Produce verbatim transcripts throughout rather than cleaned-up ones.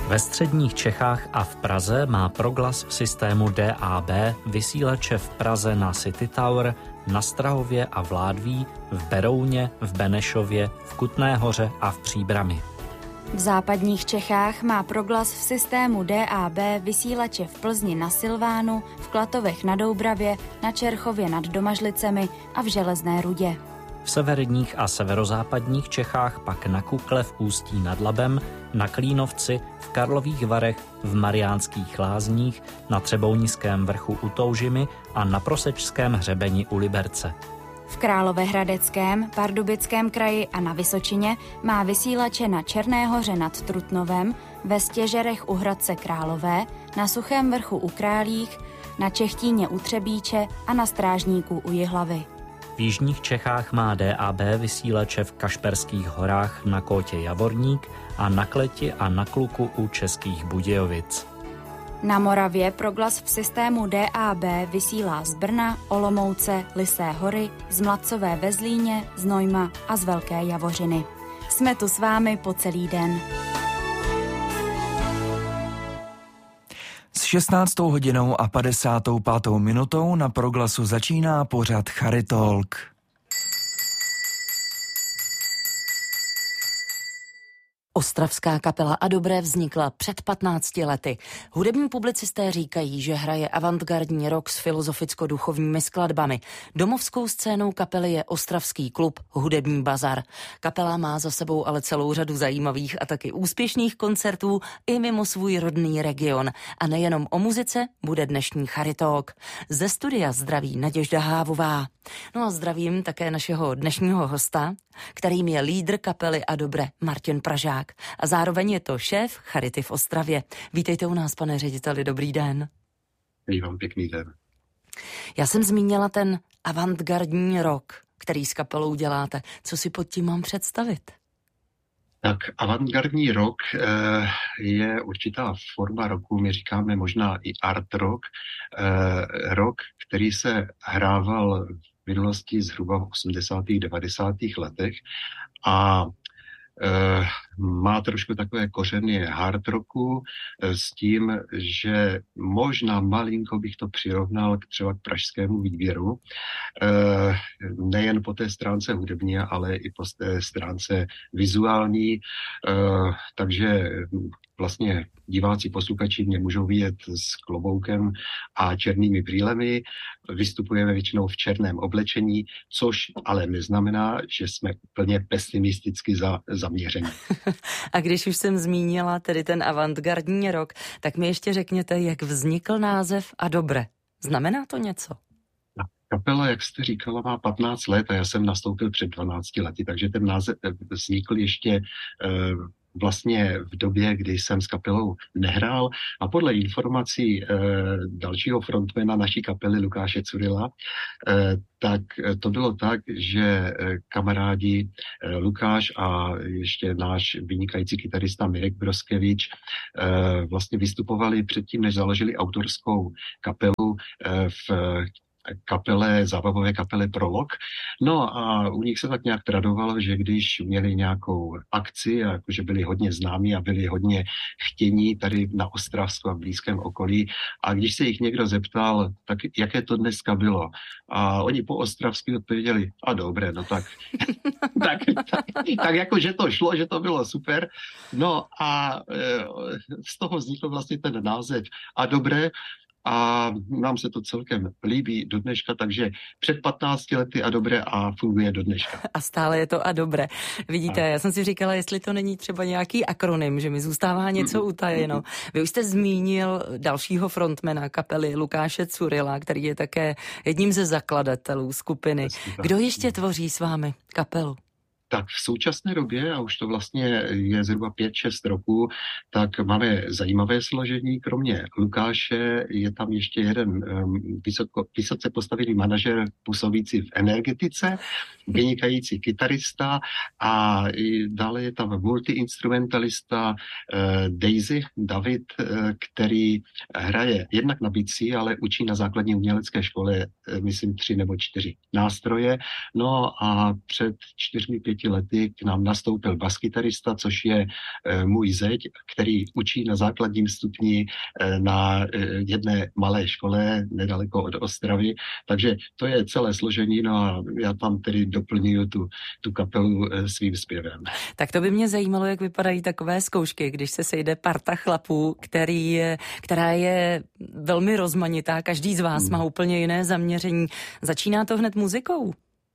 Ve středních Čechách a v Praze má Proglas v systému D A B vysílače v Praze na City Tower, na Strahově a v Ládví, v Berouně, v Benešově, v Kutné Hoře a v Příbrami. V západních Čechách má Proglas v systému D A B vysílače v Plzni na Silvánu, v Klatovech na Doubravě, na Čerchově nad Domažlicemi a v Železné Rudě. V severních a severozápadních Čechách pak na Kukle v Ústí nad Labem, na Klínovci, v Karlových Varech, v Mariánských Lázních, na Třebounickém vrchu u Toužimy a na Prosečském hřebeni u Liberce. V Královéhradeckém, Pardubickém kraji a na Vysočině má vysílače na Černé Hoře nad Trutnovem, ve Stěžerech u Hradce Králové, na Suchém vrchu u Králích, na Čechtíně u Třebíče a na Strážníku u Jihlavy. V jižních Čechách má D A B vysílače v Kašperských horách na Kótě Javorník a na Kleti a na Kluku u Českých Budějovic. Na Moravě Proglas v systému D A B vysílá z Brna, Olomouce, Lysé hory, z Mladcové ve Zlíně, z Nojma a z Velké Javořiny. Jsme tu s vámi po celý den. S šestnáctou hodinou a padesátou pátou minutou na Proglasu začíná pořad Charitalk. Ostravská kapela A Dobré vznikla před patnácti lety. Hudební publicisté říkají, že hraje avantgardní rock s filozoficko-duchovními skladbami. Domovskou scénou kapely je ostravský klub Hudební bazar. Kapela má za sebou ale celou řadu zajímavých a taky úspěšných koncertů i mimo svůj rodný region. A nejenom o muzice bude dnešní Charitalk. Ze studia zdraví Naděžda Hávová. No a zdravím také našeho dnešního hosta, kterým je lídr kapely A Dobré Martin Pražák. A zároveň je to šéf Charity v Ostravě. Vítejte u nás, pane řediteli, dobrý den. Přeji vám pěkný den. Já jsem zmínila ten avantgardní rock, který s kapelou děláte. Co si pod tím mám představit? Tak avantgardní rock eh, je určitá forma rocku, my říkáme možná i art rock. Eh, rock, který se hrával v minulosti zhruba v osmdesátých devadesátých letech a Uh, má trošku takové kořeny hard rocku uh, s tím, že možná malinko bych to přirovnal k třeba k pražskému výběru. Uh, nejen po té stránce hudební, ale i po té stránce vizuální. Uh, takže vlastně diváci, posluchači mě můžou vidět s kloboukem a černými brýlemi. Vystupujeme většinou v černém oblečení, což ale neznamená, že jsme úplně pesimisticky za, zaměření. A když už jsem zmínila tedy ten avantgardní rock, tak mi ještě řekněte, jak vznikl název A Dobré. Znamená to něco? Kapela, jak jste říkala, má patnáct let a já jsem nastoupil před dvanácti lety, takže ten název vznikl ještě uh, vlastně v době, kdy jsem s kapelou nehrál a podle informací e, dalšího frontmana naší kapely Lukáše Curila, e, tak to bylo tak, že kamarádi e, Lukáš a ještě náš vynikající kytarista Mirek Broskevič e, vlastně vystupovali předtím, než založili autorskou kapelu e, v kapele, zábavové kapele Prolog. No a u nich se tak nějak tradovalo, že když měli nějakou akci, a jakože byli hodně známí a byli hodně chtění tady na Ostravsku a v blízkém okolí, a když se jich někdo zeptal, tak jaké to dneska bylo, a oni po ostravsky odpověděli, a dobré, no tak, tak, tak, tak jako, že to šlo, že to bylo super. No a e, z toho vznikl vlastně ten název A Dobré, a nám se to celkem líbí do dneška, takže před patnácti lety A Dobré a funguje do dneška. A stále je to A Dobré. Vidíte, já jsem si říkala, jestli to není třeba nějaký akronym, že mi zůstává něco utajeno. Vy už jste zmínil dalšího frontmana kapely Lukáše Curila, který je také jedním ze zakladatelů skupiny. Kdo ještě tvoří s vámi kapelu? Tak v současné době, a už to vlastně je zhruba pět šest roků, tak máme zajímavé složení. Kromě Lukáše je tam ještě jeden um, vysoko, vysoce postavený manažer působící v energetice, vynikající kytarista a dále je tam multiinstrumentalista uh, Daisy, David, uh, který hraje jednak na bicí, ale učí na základní umělecké škole, uh, myslím, tři nebo čtyři nástroje. No a před čtyřmi, pěti patnácti lety k nám nastoupil baskytarista, což je můj zeď, který učí na základním stupni na jedné malé škole nedaleko od Ostravy, takže to je celé složení, no a já tam tedy doplňuju tu, tu kapelu svým zpěvem. Tak to by mě zajímalo, jak vypadají takové zkoušky, když se sejde parta chlapů, který je, která je velmi rozmanitá, každý z vás hmm. má úplně jiné zaměření. Začíná to hned muzikou?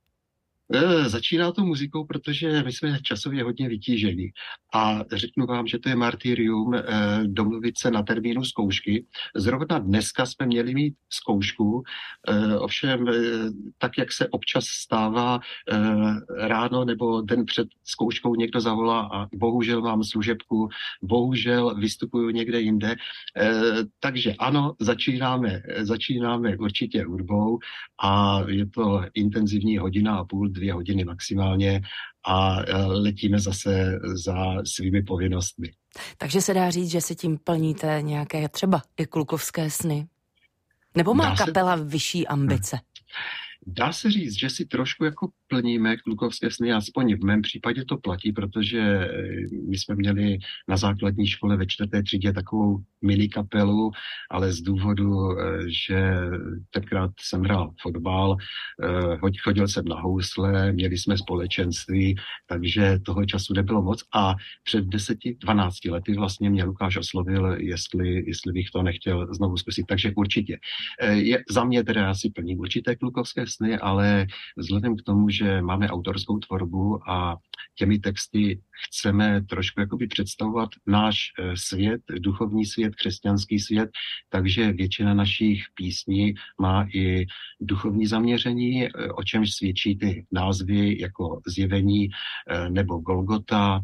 Začíná to muzikou, protože my jsme časově hodně vytížení a řeknu vám, že to je martyrium eh, domluvit se na termínu zkoušky. Zrovna dneska jsme měli mít zkoušku, eh, ovšem eh, tak, jak se občas stává eh, ráno nebo den před zkouškou někdo zavolá a bohužel mám služebku, bohužel vystupuju někde jinde. Eh, takže ano, začínáme, začínáme určitě hudbou a je to intenzivní hodina a půl, dvě hodiny maximálně a letíme zase za svými povinnostmi. Takže se dá říct, že si tím plníte nějaké třeba i klukovské sny? Nebo má dá kapela se... vyšší ambice? Dá se říct, že si trošku jako plníme klukovské sny, aspoň v mém případě to platí, protože my jsme měli na základní škole ve čtvrté třídě takovou mini kapelu, ale z důvodu, že tenkrát jsem hrál fotbal, chodil jsem na housle, měli jsme společenství, takže toho času nebylo moc a před deseti, dvanácti lety vlastně mě Lukáš oslovil, jestli, jestli bych to nechtěl znovu zkusit, takže určitě. Je, za mě teda asi plním určité klukovské sny, ale vzhledem k tomu, že máme autorskou tvorbu a těmi texty chceme trošku jakoby představovat náš svět, duchovní svět, křesťanský svět, takže většina našich písní má i duchovní zaměření, o čemž svědčí ty názvy jako Zjevení nebo Golgota,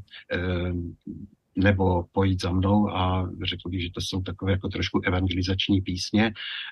nebo Pojď za mnou a řekl bych, že to jsou takové jako trošku evangelizační písně,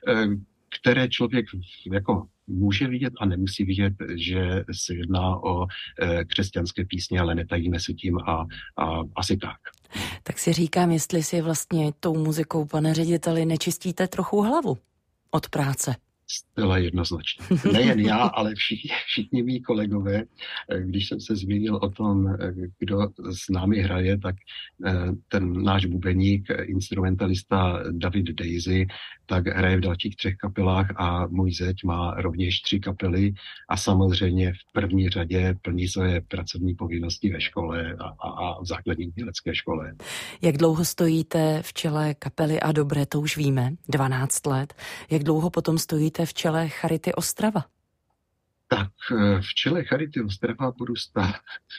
které člověk jako může vidět a nemusí vidět, že se jedná o e, křesťanské písně, ale netajíme se tím a, a asi tak. Tak si říkám, jestli si vlastně tou muzikou, pane řediteli, nečistíte trochu hlavu od práce. Zcela jednoznačně. Nejen já, ale všichni, všichni mý kolegové, když jsem se zmínil o tom, kdo s námi hraje, tak ten náš bubeník, instrumentalista David Daisy, tak hraje v dalších třech kapelách a můj zeď má rovněž tři kapely a samozřejmě v první řadě plní své pracovní povinnosti ve škole a, a, a v základní umělecké škole. Jak dlouho stojíte v čele kapely A Dobré, to už víme, dvanáct let. Jak dlouho potom stojíte v čele Charity Ostrava? Tak v čele Charity Ostrava budu stát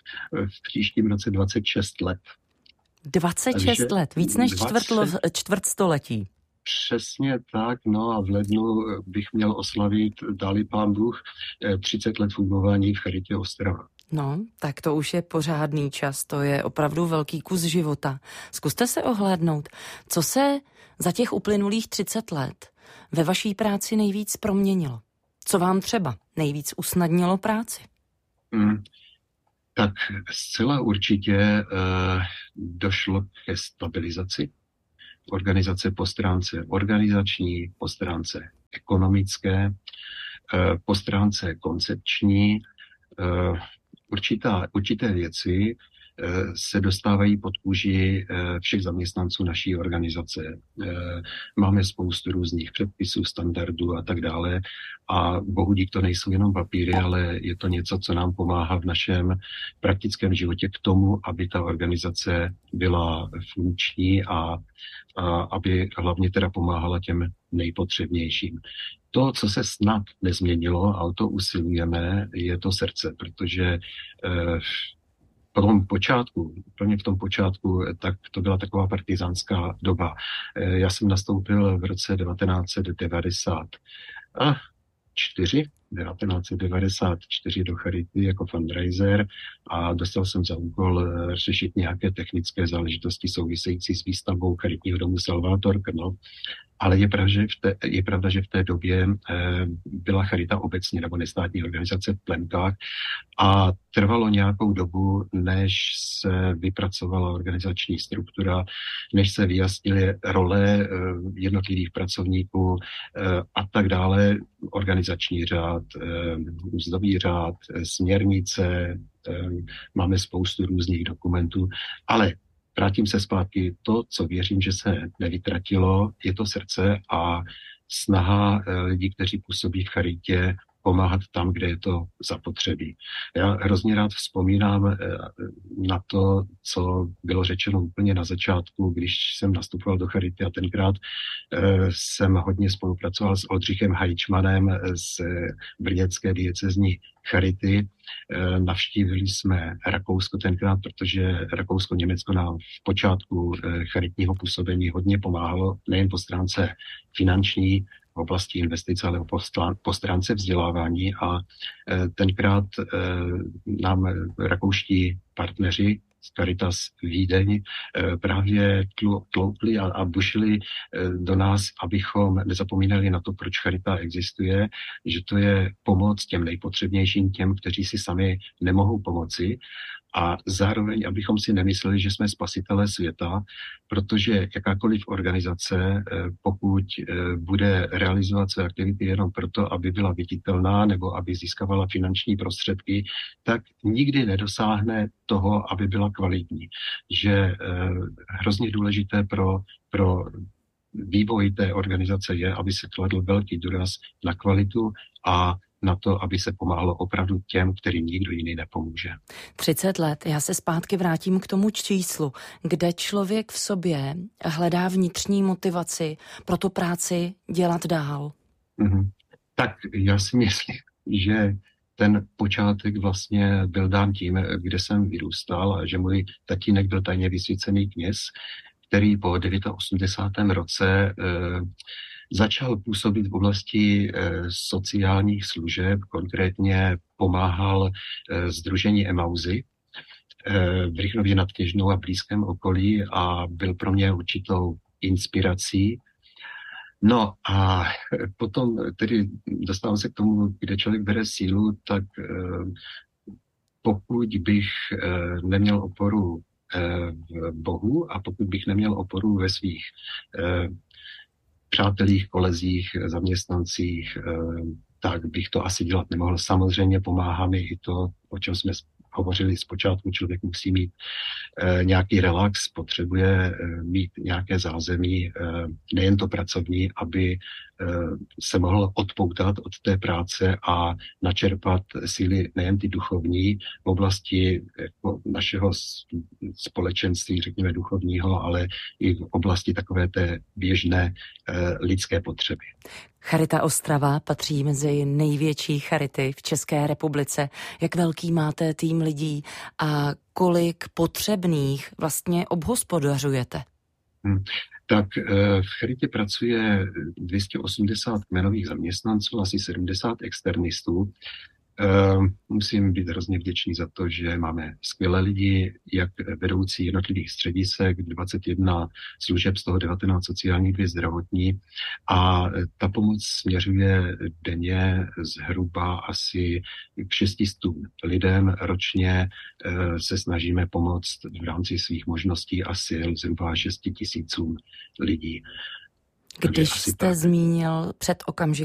v příštím roce dvacet šest let. dvacet šest Takže let, víc než čtvrtlo, čtvrtstoletí. Přesně tak, no a v lednu bych měl oslavit, dali pán Bůh, třicet let fungování v Charitě Ostrava. No, tak to už je pořádný čas, to je opravdu velký kus života. Zkuste se ohlédnout, co se za těch uplynulých třicet let ve vaší práci nejvíc proměnilo? Co vám třeba nejvíc usnadnilo práci? Hmm. Tak zcela určitě eh, došlo ke stabilizaci organizace po stránce organizační, po stránce ekonomické, eh, po stránce koncepční. Eh, určitá, určité věci se dostávají pod kůži všech zaměstnanců naší organizace. Máme spoustu různých předpisů, standardů a tak dále a bohu dík to nejsou jenom papíry, ale je to něco, co nám pomáhá v našem praktickém životě k tomu, aby ta organizace byla funkční a, a aby hlavně teda pomáhala těm nejpotřebnějším. To, co se snad nezměnilo, a o to usilujeme, je to srdce, protože eh, v tom počátku, úplně v tom počátku, tak to byla taková partizánská doba. Já jsem nastoupil v roce devatenáct set devadesát čtyři, devatenáct set devadesát čtyři do Charity jako fundraiser a dostal jsem za úkol řešit nějaké technické záležitosti související s výstavbou charitního domu Salvator Krnov. Ale je pravda, že v té, je pravda, že v té době byla charita obecně nebo nestátní organizace v Plemkách a trvalo nějakou dobu, než se vypracovala organizační struktura, než se vyjasnily role jednotlivých pracovníků a tak dále, organizační řád, mzdový řád, směrnice, máme spoustu různých dokumentů, ale vrátím se zpátky, to, co věřím, že se nevytratilo, je to srdce a snaha lidí, kteří působí v charitě, pomáhat tam, kde je to zapotřebí. Já hrozně rád vzpomínám na to, co bylo řečeno úplně na začátku, když jsem nastupoval do charity a tenkrát jsem hodně spolupracoval s Oldřichem Hajčmanem z brněnské diecezní charity. Navštívili jsme Rakousko tenkrát, protože Rakousko-Německo nám v počátku charitního působení hodně pomáhalo, nejen po stránce finanční, v oblasti investice, ale po stránce vzdělávání a tenkrát nám rakouští partneři z Caritas Vídeň právě tloukli a, a bušili do nás, abychom nezapomínali na to, proč charita existuje, že to je pomoc těm nejpotřebnějším, těm, kteří si sami nemohou pomoci a zároveň, abychom si nemysleli, že jsme spasitelé světa, protože jakákoliv organizace, pokud bude realizovat své aktivity jenom proto, aby byla viditelná nebo aby získávala finanční prostředky, tak nikdy nedosáhne toho, aby byla kvalitní. Že hrozně důležité pro, pro vývoj té organizace je, aby se kladl velký důraz na kvalitu a na to, aby se pomáhalo opravdu těm, kterým nikdo jiný nepomůže. třicet let, já se zpátky vrátím k tomu číslu, kde člověk v sobě hledá vnitřní motivaci pro tu práci dělat dál. Mm-hmm. Tak já si myslím, že ten počátek vlastně byl dán tím, kde jsem vyrůstal a že můj tatínek byl tajně vysvěcený kněz, který po osmdesátém devátém roce eh, začal působit v oblasti eh, sociálních služeb, konkrétně pomáhal eh, sdružení Emauzy eh, v Rychnově nad Kněžnou a blízkém okolí a byl pro mě určitou inspirací. No a potom tedy dostávám se k tomu, kde člověk bere sílu, tak eh, pokud bych eh, neměl oporu eh, v Bohu a pokud bych neměl oporu ve svých eh, přátelích, kolezích, zaměstnancích, tak bych to asi dělat nemohl. Samozřejmě pomáhá mi i to, o čem jsme hovořili zpočátku, člověk musí mít nějaký relax, potřebuje mít nějaké zázemí, nejen to pracovní, aby se mohl odpoutat od té práce a načerpat síly nejen ty duchovní v oblasti jako našeho společenství, řekněme duchovního, ale i v oblasti takové té běžné lidské potřeby. Charita Ostrava patří mezi největší charity v České republice. Jak velký máte tým lidí a kolik potřebných vlastně obhospodařujete? Hmm. Tak v charitě pracuje dvě stě osmdesát kmenových zaměstnanců, asi sedmdesát externistů. Musím být hrozně vděčný za to, že máme skvělé lidi, jak vedoucí jednotlivých středisek, dvacet jedna služeb, z toho devatenáct sociálních, dvě zdravotní. A ta pomoc směřuje denně zhruba asi k šestistům lidem. Ročně se snažíme pomoct v rámci svých možností asi zhruba šesti tisícům lidí. Když jste tak zmínil před okamžikem